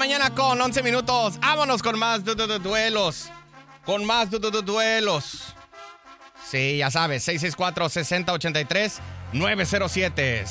mañana con 11 minutos. Vámonos con más duelos. Con más duelos. Sí, ya sabes, 664-6083-907.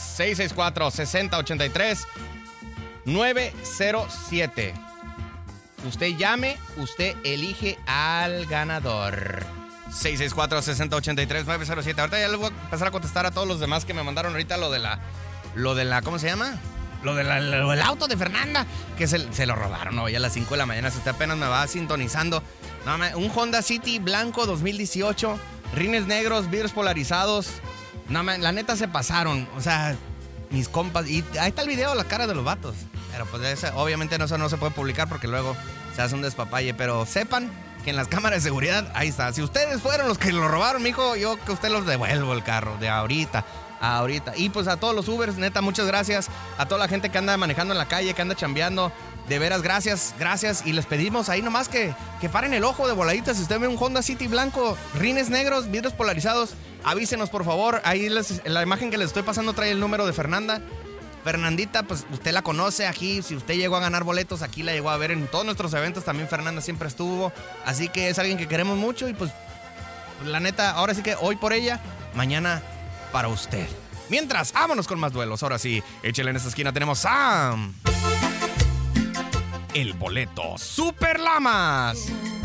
664-6083-907. Usted llame, usted elige al ganador. 664-6083-907. Ahorita ya le voy a empezar a contestar a todos los demás que me mandaron ahorita lo de la ¿cómo se llama? Lo del auto de Fernanda, que se lo robaron hoy a las 5 de la mañana. Si usted apenas me va sintonizando. No, un Honda City blanco 2018, rines negros, vidrios polarizados. No, la neta se pasaron. O sea, mis compas. Y ahí está el video, la cara de los vatos. Pero pues obviamente eso no se puede publicar porque luego se hace un despapalle. Pero sepan que en las cámaras de seguridad, ahí está. Si ustedes fueron los que lo robaron, mijo, yo que usted los devuelvo el carro de ahorita. Y pues a todos los Ubers, neta, muchas gracias. A toda la gente que anda manejando en la calle, que anda chambeando. De veras, gracias. Y les pedimos ahí nomás que paren el ojo de voladita. Si usted ve un Honda City blanco, rines negros, vidrios polarizados, avísenos, por favor. Ahí la imagen que les estoy pasando trae el número de Fernanda. Fernandita, pues usted la conoce aquí. Si usted llegó a ganar boletos, aquí la llegó a ver en todos nuestros eventos. También Fernanda siempre estuvo. Así que es alguien que queremos mucho. Y pues la neta, ahora sí que hoy por ella, mañana para usted. Mientras, vámonos con más duelos. Ahora sí, échale en esta esquina. Tenemos a... el boleto Super Lamas.